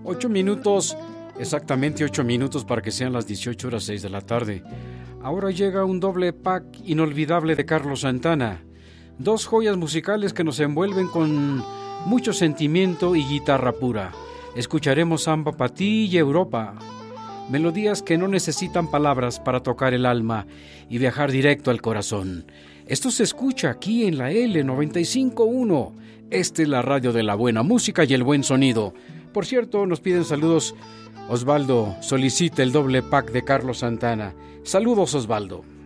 8 minutos, exactamente 8 minutos para que sean las 18:06 de la tarde. Ahora llega un doble pack inolvidable de Carlos Santana. Dos joyas musicales que nos envuelven con mucho sentimiento y guitarra pura. Escucharemos Samba pa' ti y Europa. Melodías que no necesitan palabras para tocar el alma y viajar directo al corazón. Esto se escucha aquí en la L95.1. Esta es la radio de la buena música y el buen sonido. Por cierto, nos piden saludos. Osvaldo solicita el doble pack de Carlos Santana. Saludos, Osvaldo.